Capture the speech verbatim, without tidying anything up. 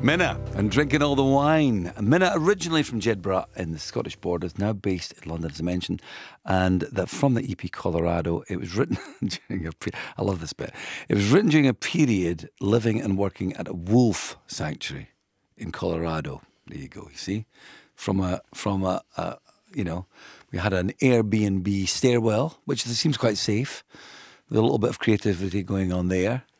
Minna and drinking all the wine. Minna, originally from Jedburgh in the Scottish borders, now based in London, as I mentioned, and that from the E P Colorado. It was written during a. Pe- I love this bit. It was written during a period living and working at a wolf sanctuary in Colorado. There you go. You see, from a from a, a you know, we had an Airbnb stairwell, which seems quite safe. With a little bit of creativity going on there.